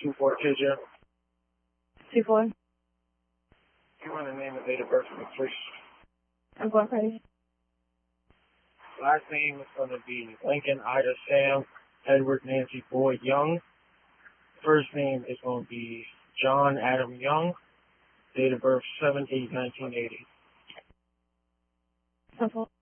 2-4 Kidja. 2-4. You want to name and date of birth for me, please? I'm going crazy. Last name is going to be Lincoln Ida Sam Edward Nancy Boyd Young. First name is going to be John Adam Young. Date of birth 7/8/1980. 10-4.